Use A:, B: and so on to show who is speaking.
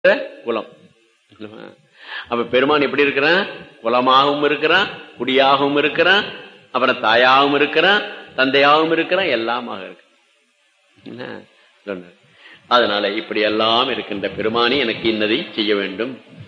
A: குலம். அப்ப பெருமான் எப்படி இருக்கிறான்? குலமாகவும் இருக்கிறான், குடியாகவும் இருக்கிறான், அப்புறம் தாயாகவும் இருக்கிறான், தந்தையாகவும் இருக்கிறான், எல்லாமாக இருக்கு. அதனால இப்படி எல்லாம் இருக்கின்ற பெருமானி எனக்கு இன்னதை செய்ய வேண்டும்